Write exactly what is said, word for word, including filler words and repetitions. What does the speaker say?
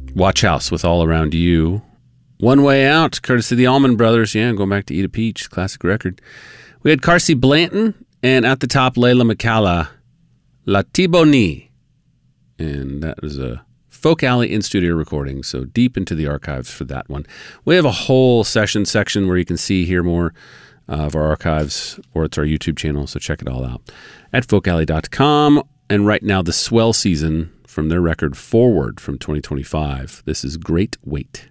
Watch House with All Around You. One Way Out, courtesy of the Allman Brothers. Yeah, going back to Eat a Peach, classic record. We had Carsey Blanton, and at the top, Layla McCalla, La Tibonie. And that was a Folk Alley in-studio recording, so deep into the archives for that one. We have a whole session section where you can see, hear more uh, of our archives, or it's our YouTube channel, so check it all out at folk alley dot com. And right now, the Swell Season from their record Forward from twenty twenty-five. This is Great Weight.